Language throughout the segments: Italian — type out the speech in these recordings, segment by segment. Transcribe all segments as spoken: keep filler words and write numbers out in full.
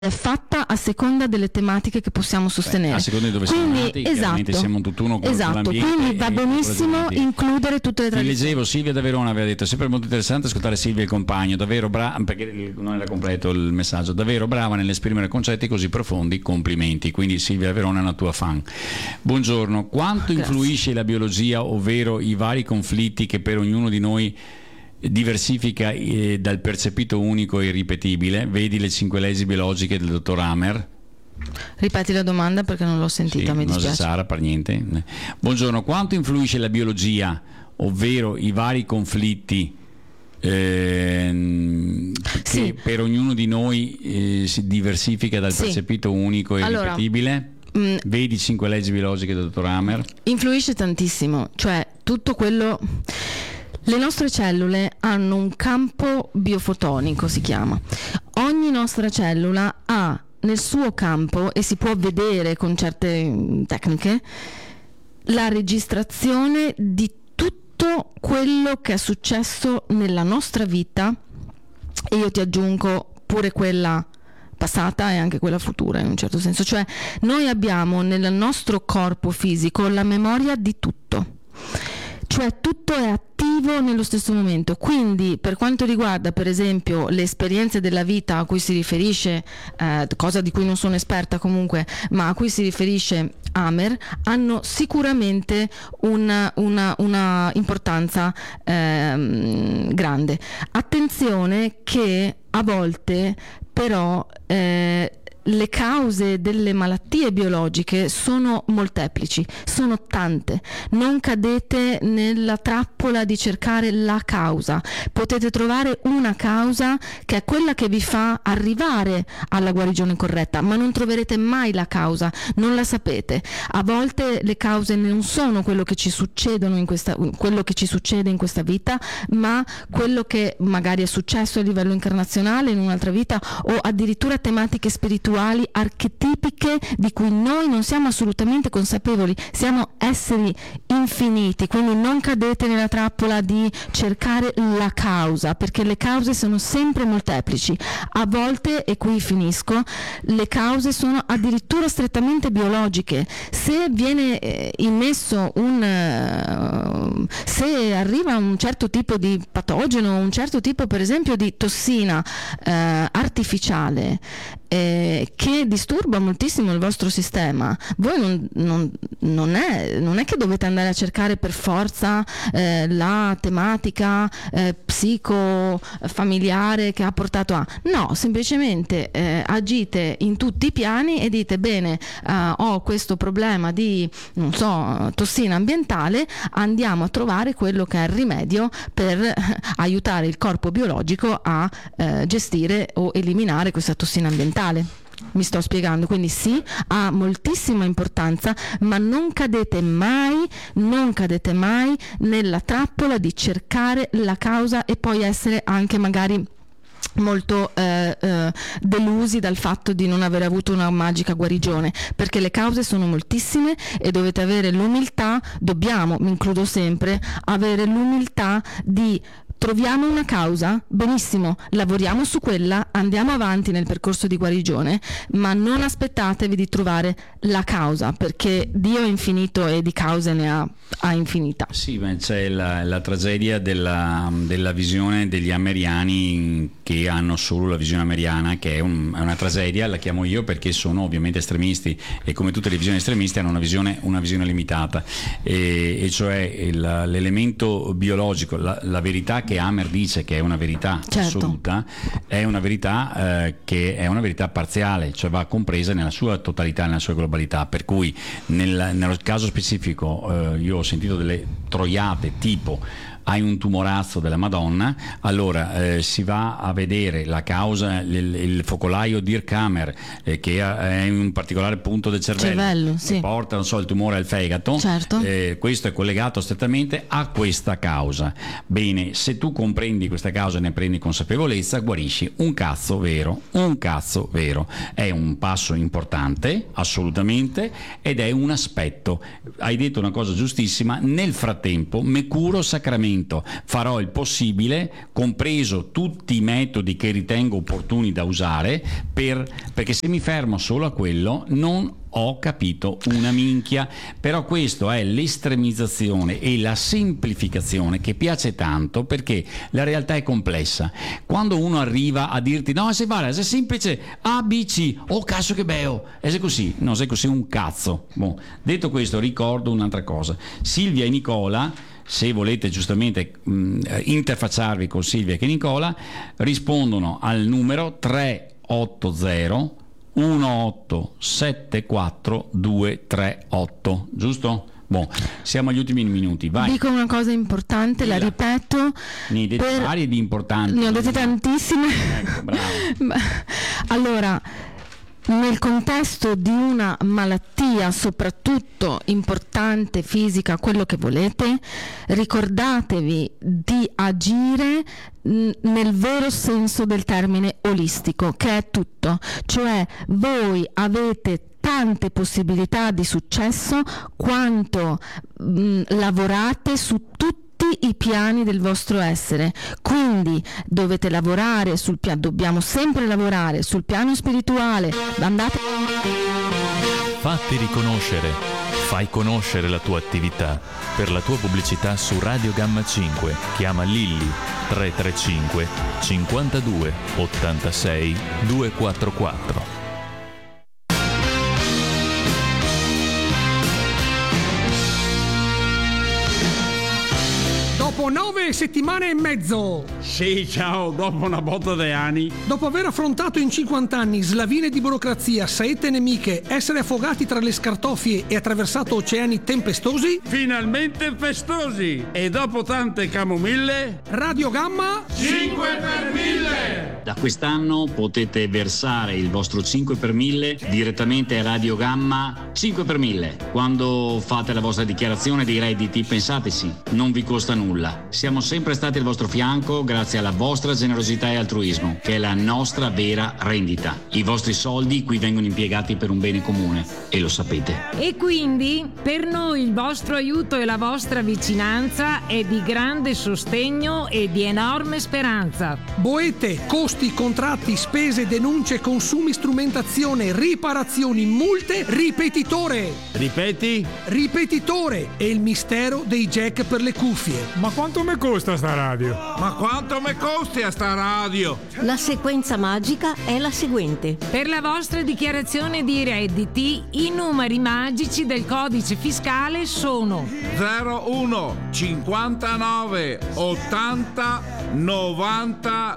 è fatta a seconda delle tematiche che possiamo sostenere. Beh, a seconda di dove quindi, siamo nati, chiaramente esatto, siamo tutt'uno con esatto, quindi va benissimo includere tutte le Ti tradizioni. leggevo, Silvia da Verona aveva detto: è sempre molto interessante ascoltare Silvia e il compagno, davvero brava, perché non era completo il messaggio, davvero brava nell'esprimere concetti così profondi, complimenti. Quindi Silvia da Verona è una tua fan. Buongiorno, quanto Grazie. influisce la biologia, ovvero i vari conflitti che per ognuno di noi diversifica eh, dal percepito unico e irripetibile? Vedi le cinque leggi biologiche del dottor Hammer. Ripeti la domanda perché non l'ho sentita, Sì, mi non dispiace. si sa per niente. Buongiorno, quanto influisce la biologia, ovvero i vari conflitti ehm, che Sì. per ognuno di noi eh, si diversifica dal Sì. percepito unico e Allora, irripetibile? mh, Vedi cinque leggi biologiche del dottor Hammer. influisce tantissimo, cioè tutto quello. Le nostre cellule hanno un campo biofotonico, si chiama. Ogni nostra cellula ha nel suo campo, e si può vedere con certe mm, tecniche, la registrazione di tutto quello che è successo nella nostra vita, e io ti aggiungo pure quella passata e anche quella futura, in un certo senso. Cioè noi abbiamo nel nostro corpo fisico la memoria di tutto, cioè tutto è attivo nello stesso momento. Quindi per quanto riguarda per esempio le esperienze della vita a cui si riferisce, eh, cosa di cui non sono esperta comunque, ma a cui si riferisce Hammer, hanno sicuramente una, una, una importanza ehm, grande. Attenzione che a volte però eh, le cause delle malattie biologiche sono molteplici, sono tante. Non cadete nella trappola di cercare la causa. Potete trovare una causa che è quella che vi fa arrivare alla guarigione corretta, ma non troverete mai la causa, non la sapete. A volte le cause non sono quello che ci succedono in questa, quello che ci succede in questa vita, ma quello che magari è successo a livello incarnazionale in un'altra vita, o addirittura tematiche spirituali archetipiche di cui noi non siamo assolutamente consapevoli. Siamo esseri infiniti, quindi non cadete nella trappola di cercare la causa, perché le cause sono sempre molteplici. A volte, e qui finisco, le cause sono addirittura strettamente biologiche. Se viene eh, immesso un uh, se arriva un certo tipo di patogeno, un certo tipo per esempio di tossina eh, artificiale eh, che disturba moltissimo il vostro sistema, voi non, non, non, è, non è che dovete andare a cercare per forza eh, la tematica eh, psicofamiliare che ha portato a, no, semplicemente eh, agite in tutti i piani e dite bene, eh, ho questo problema di, non so, tossina ambientale, andiamo a trovare quello che è il rimedio per eh, aiutare il corpo biologico a eh, gestire o eliminare questa tossina ambientale. Mi sto spiegando? Quindi sì, ha moltissima importanza, ma non cadete mai, non cadete mai nella trappola di cercare la causa e poi essere anche magari molto eh, eh, delusi dal fatto di non aver avuto una magica guarigione, perché le cause sono moltissime e dovete avere l'umiltà, dobbiamo, mi includo sempre, avere l'umiltà di troviamo una causa, benissimo, lavoriamo su quella, andiamo avanti nel percorso di guarigione, ma non aspettatevi di trovare la causa, perché Dio è infinito e di cause ne ha a infinità. Sì, ma c'è la, la tragedia della, della visione degli ameriani che hanno solo la visione ameriana, che è, un, è una tragedia, la chiamo io perché sono ovviamente estremisti e come tutte le visioni estremiste hanno una visione, una visione limitata, e, e cioè il, l'elemento biologico, la, la verità che che Hammer dice che è una verità certo. assoluta, è una verità eh, che è una verità parziale, cioè va compresa nella sua totalità, nella sua globalità, per cui nel, nello caso specifico eh, io ho sentito delle troiate tipo hai un tumorazzo della Madonna, allora eh, si va a vedere la causa, il, il focolaio Dirkhammer eh, che è in un particolare punto del cervello, cervello sì. porta non so, il tumore al fegato, certo. eh, questo è collegato strettamente a questa causa. Bene, se tu comprendi questa causa e ne prendi consapevolezza, guarisci un cazzo vero, un cazzo vero. È un passo importante, assolutamente, ed è un aspetto. Hai detto una cosa giustissima, nel frattempo me curo sacramente momento farò il possibile, compreso tutti i metodi che ritengo opportuni da usare, per, perché se mi fermo solo a quello non ho capito una minchia. Però questo è l'estremizzazione e la semplificazione che piace tanto, perché la realtà è complessa. Quando uno arriva a dirti no, se vale, se è semplice A, B, C, oh cazzo che bello, e se così, no, se così un cazzo. Bon. Detto questo, ricordo un'altra cosa: Silvia e Nicola, se volete giustamente mh, interfacciarvi con Silvia e Nicola, rispondono al numero tre otto zero uno otto sette quattro due tre otto, giusto? Boh, siamo agli ultimi minuti, vai. Dico una cosa importante, Dilla. La ripeto. Ne hai dette per... varie di importanti. Ne ho dette tantissime. Ecco, bravo. Allora, nel contesto di una malattia, soprattutto importante, fisica, quello che volete, ricordatevi di agire nel vero senso del termine olistico, che è tutto. Cioè, voi avete tante possibilità di successo quanto mh, lavorate su tutti i piani del vostro essere. Quindi dovete lavorare sul piano, dobbiamo sempre lavorare sul piano spirituale. Andate. Fatti riconoscere, fai conoscere la tua attività. Per la tua pubblicità su Radio Gamma cinque chiama Lilli tre tre cinque cinquantadue ottantasei duecentoquarantaquattro. Dopo nove settimane e mezzo. Sì, ciao, dopo una botta di anni. Dopo aver affrontato in cinquanta anni slavine di burocrazia, saette nemiche, essere affogati tra le scartoffie e attraversato oceani tempestosi. Finalmente festosi. E dopo tante camomille, Radio Gamma cinque per mille. Da quest'anno potete versare il vostro cinque per mille direttamente a Radio Gamma cinque per mille. Quando fate la vostra dichiarazione dei redditi, pensateci, non vi costa nulla. Siamo sempre stati al vostro fianco grazie alla vostra generosità e altruismo, che è la nostra vera rendita. I vostri soldi qui vengono impiegati per un bene comune e lo sapete. E quindi per noi il vostro aiuto e la vostra vicinanza è di grande sostegno e di enorme speranza. Boete, costi, contratti, spese, denunce, consumi, strumentazione, riparazioni, multe, ripetitore. Ripeti? Ripetitore è il mistero dei jack per le cuffie. Ma quanto mi costa sta radio? Ma quanto mi costi a sta radio? La sequenza magica è la seguente. Per la vostra dichiarazione di redditi, i numeri magici del codice fiscale sono zero uno cinquantanove ottanta novanta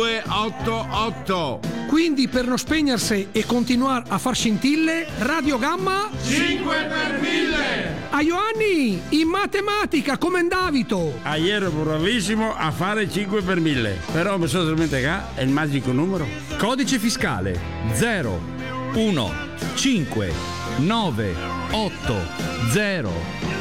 duecentottantotto. Quindi per non spegnersi e continuare a far scintille, Radio Gamma cinque per mille. A Ioanni, in matematica come Davito. Ah, ieri ero bravissimo a fare cinque per mille. Però mi sono dimenticato è il magico numero. Codice fiscale zero uno cinque nove otto zero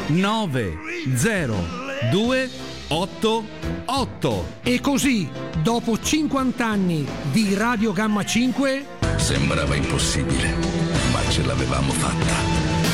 nove zero due otto otto. E così, dopo cinquanta anni di Radio Gamma cinque, sembrava impossibile, ma ce l'avevamo fatta.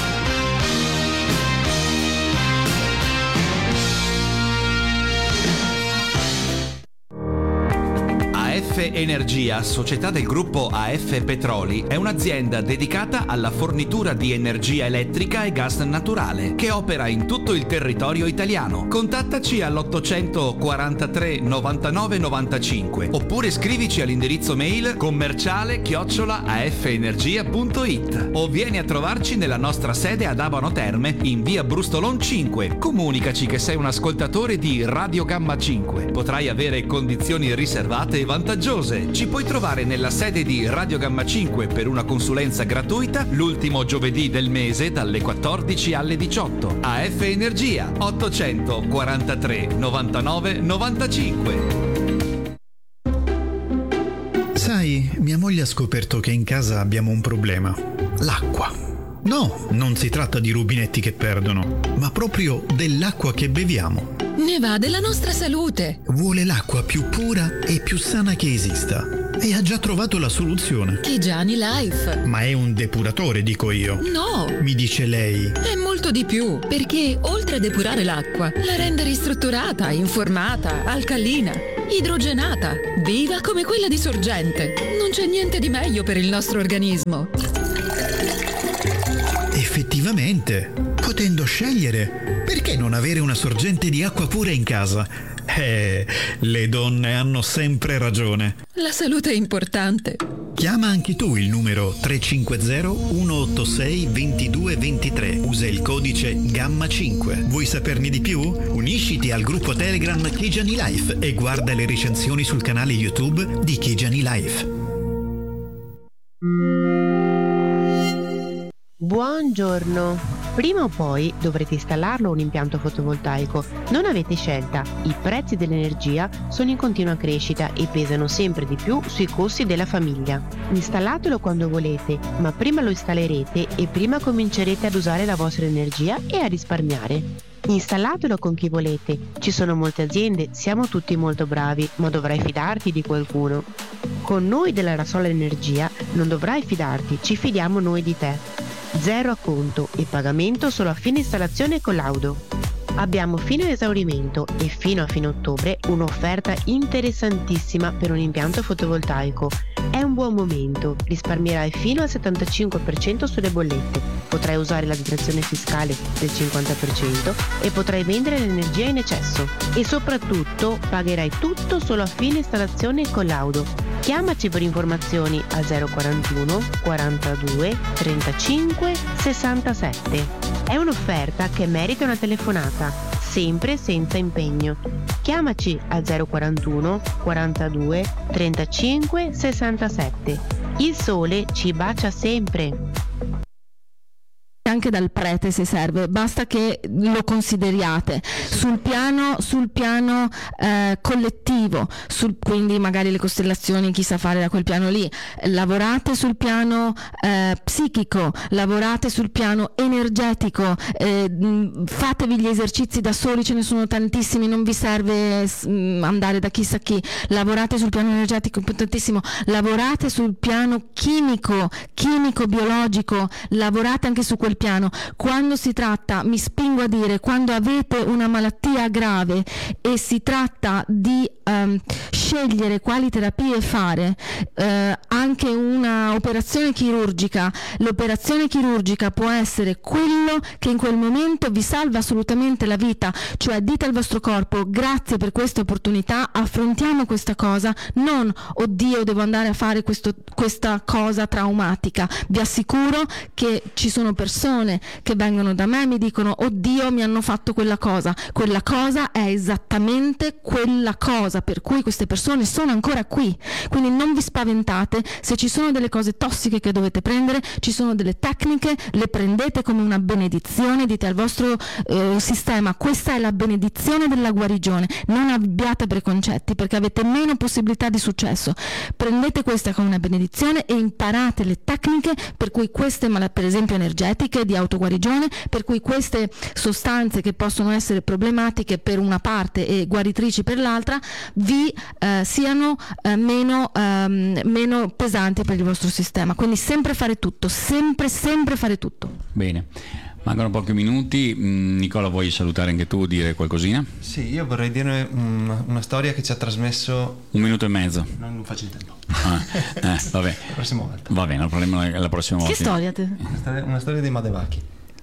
A F Energia, società del gruppo A F Petroli, è un'azienda dedicata alla fornitura di energia elettrica e gas naturale, che opera in tutto il territorio italiano. Contattaci all'ottocentoquarantatré novantanove novantacinque oppure scrivici all'indirizzo mail commerciale chiocciola afenergia punto it o vieni a trovarci nella nostra sede ad Abano Terme in via Brustolon cinque. Comunicaci che sei un ascoltatore di Radio Gamma cinque. Potrai avere condizioni riservate e vantaggiose. Ci puoi trovare nella sede di Radio Gamma cinque per una consulenza gratuita l'ultimo giovedì del mese dalle quattordici alle diciotto. A F Energia ottocentoquarantatré novantanove novantacinque. Sai, mia moglie ha scoperto che in casa abbiamo un problema. L'acqua. No, non si tratta di rubinetti che perdono, ma proprio dell'acqua che beviamo. Ne va della nostra salute. Vuole l'acqua più pura e più sana che esista. e ha già trovato la soluzione. Chigiani Life. Ma è un depuratore, dico io. No! Mi dice lei. È molto di più, perché oltre a depurare l'acqua, la rende ristrutturata, informata, alcalina, idrogenata, viva come quella di Sorgente. Non c'è niente di meglio per il nostro organismo. Effettivamente, potendo scegliere, perché non avere una sorgente di acqua pura in casa? Eh, le donne hanno sempre ragione. La salute è importante. Chiama anche tu il numero tre cinque zero uno otto sei due due due tre. Usa il codice Gamma cinque. Vuoi saperne di più? Unisciti al gruppo Telegram Chigiani Life e guarda le recensioni sul canale YouTube di Chigiani Life. Buongiorno. Prima o poi dovrete installarlo un impianto fotovoltaico. Non avete scelta. I prezzi dell'energia sono in continua crescita e pesano sempre di più sui costi della famiglia. Installatelo quando volete, ma prima lo installerete e prima comincerete ad usare la vostra energia e a risparmiare. Installatelo con chi volete. Ci sono molte aziende, siamo tutti molto bravi, ma dovrai fidarti di qualcuno. Con noi della Rasola Energia non dovrai fidarti, ci fidiamo noi di te. Zero acconto e pagamento solo a fine installazione con laudo. Abbiamo fino a esaurimento e fino a fine ottobre un'offerta interessantissima per un impianto fotovoltaico. È un buon momento, risparmierai fino al settantacinque per cento sulle bollette, potrai usare la detrazione fiscale del cinquanta per cento e potrai vendere l'energia in eccesso. E soprattutto pagherai tutto solo a fine installazione con laudo. Chiamaci per informazioni a zero quarantuno quarantadue trentacinque sessantasette. È un'offerta che merita una telefonata, sempre senza impegno. Chiamaci a zero quarantuno quarantadue trentacinque sessantasette. Il sole ci bacia sempre. Anche dal prete se serve, basta che lo consideriate sul piano, sul piano eh, collettivo, sul, quindi magari le costellazioni chi sa fare da quel piano lì, lavorate sul piano eh, psichico, lavorate sul piano energetico, eh, fatevi gli esercizi da soli, ce ne sono tantissimi, non vi serve mh, andare da chissà chi, lavorate sul piano energetico tantissimo, lavorate sul piano chimico, chimico biologico, lavorate anche su quel piano. Quando si tratta, mi spingo a dire, quando avete una malattia grave e si tratta di um, scegliere quali terapie fare, eh, anche una operazione chirurgica, l'operazione chirurgica può essere quello che in quel momento vi salva assolutamente la vita, cioè dite al vostro corpo grazie per questa opportunità, affrontiamo questa cosa, non oddio devo andare a fare questo, questa cosa traumatica. Vi assicuro che ci sono persone che vengono da me e mi dicono oddio mi hanno fatto quella cosa, quella cosa è esattamente quella cosa per cui queste persone sono ancora qui, quindi non vi spaventate se ci sono delle cose tossiche che dovete prendere, ci sono delle tecniche, le prendete come una benedizione, dite al vostro eh, sistema questa è la benedizione della guarigione, non abbiate preconcetti perché avete meno possibilità di successo, prendete questa come una benedizione e imparate le tecniche per cui queste, per esempio energetiche, di autoguarigione, per cui queste sostanze che possono essere problematiche per una parte e guaritrici per l'altra vi eh, siano eh, meno, ehm, meno pesanti per il vostro sistema, quindi sempre fare tutto, sempre sempre fare tutto. Bene, mancano pochi minuti. Nicola, vuoi salutare anche tu, dire qualcosina? Sì, io vorrei dire una, una storia che ci ha trasmesso un minuto e mezzo. Non faccio il tempo. Ah, eh, vabbè. La prossima volta. Va bene, la parleremo la prossima volta. Che storia te? Una storia, una storia dei Madevaki.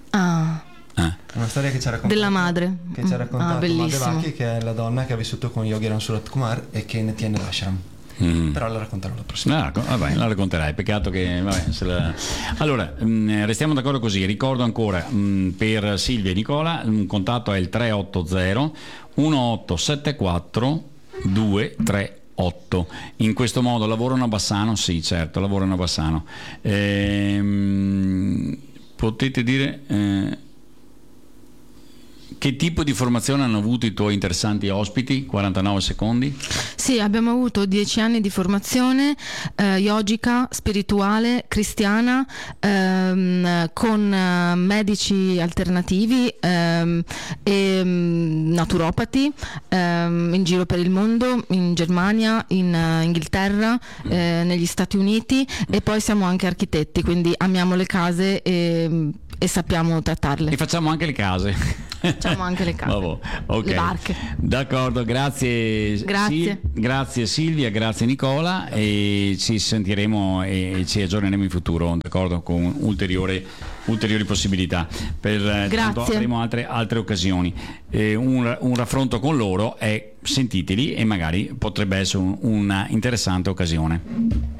Ah. Eh. Una storia che ci ha raccontato della madre che ci ha raccontato ah, Madevaki, che è la donna che ha vissuto con Yogi Surat Kumar e che ne tiene l'ashram. Mm. Però la racconterò la prossima. Ah, vabbè, la racconterai. Peccato che vabbè, se la... Allora, mh, restiamo d'accordo così. Ricordo ancora mh, per Silvia e Nicola un contatto è il tre otto zero uno otto sette quattro due tre otto. In questo modo lavorano a Bassano? Sì, certo, lavorano a Bassano. Ehm, potete dire eh, Che tipo di formazione hanno avuto i tuoi interessanti ospiti? quarantanove secondi. Sì, abbiamo avuto dieci anni di formazione eh, yogica, spirituale, cristiana, ehm, con eh, medici alternativi ehm, e mh, naturopati ehm, in giro per il mondo, in Germania, in uh, Inghilterra, eh, negli Stati Uniti, e poi siamo anche architetti, quindi amiamo le case e, e sappiamo trattarle. E facciamo anche le case. Facciamo anche le case, Vabbè, okay. Le barche. D'accordo, grazie. Grazie. Sil- grazie Silvia, grazie Nicola, e ci sentiremo e ci aggiorneremo in futuro, d'accordo, con ulteriori, ulteriori possibilità. Per tanto avremo altre, altre occasioni. Eh, un, un raffronto con loro è sentiteli e magari potrebbe essere un, una interessante occasione.